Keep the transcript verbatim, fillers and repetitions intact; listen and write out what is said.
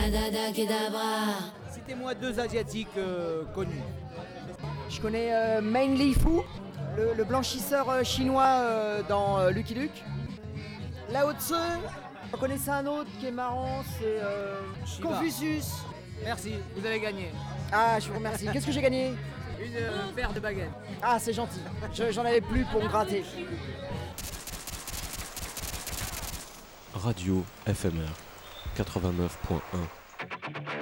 Citez-moi deux asiatiques euh, connus. Je connais euh, Mainly Fu, le, le blanchisseur euh, chinois euh, dans euh, Lucky Luke. Lao Tzu, vous connaissez un autre qui est marrant, c'est euh, Shiva. Confucius. Merci, vous avez gagné. Ah, je vous remercie. Qu'est-ce que j'ai gagné? Une euh, paire de baguettes. Ah, c'est gentil. Je- J'en avais plus pour me gratter. Radio F M R quatre-vingt-neuf point un.